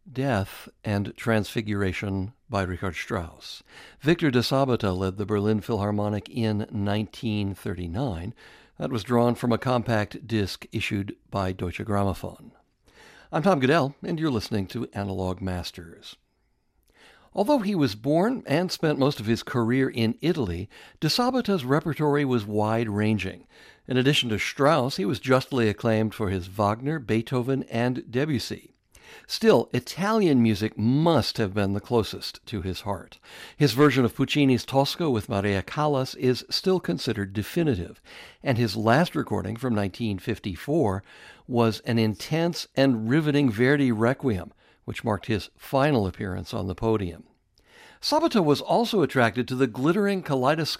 Death and Transfiguration by Richard Strauss. Victor de Sabata led the Berlin Philharmonic in 1939. That was drawn from a compact disc issued by Deutsche Grammophon. I'm Tom Goodell, and you're listening to Analog Masters. Although he was born and spent most of his career in Italy, de Sabata's repertory was wide-ranging. In addition to Strauss, he was justly acclaimed for his Wagner, Beethoven, and Debussy. Still, Italian music must have been the closest to his heart. His version of Puccini's Tosca with Maria Callas is still considered definitive, and his last recording from 1954 was an intense and riveting Verdi Requiem, which marked his final appearance on the podium. Sabata was also attracted to the glittering kaleidoscope